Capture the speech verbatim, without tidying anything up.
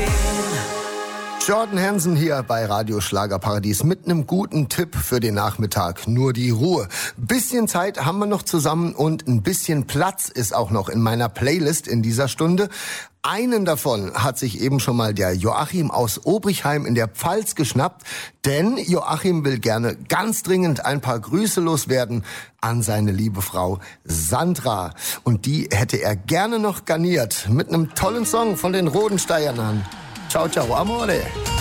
Jordan Hansen hier bei Radio Schlagerparadies mit einem guten Tipp für den Nachmittag. Nur die Ruhe. Bisschen Zeit haben wir noch zusammen und ein bisschen Platz ist auch noch in meiner Playlist in dieser Stunde. Einen davon hat sich eben schon mal der Joachim aus Obrichheim in der Pfalz geschnappt, denn Joachim will gerne ganz dringend ein paar Grüße loswerden an seine liebe Frau Sandra. Und die hätte er gerne noch garniert mit einem tollen Song von den Rodensteinern. Ciao, ciao, amore.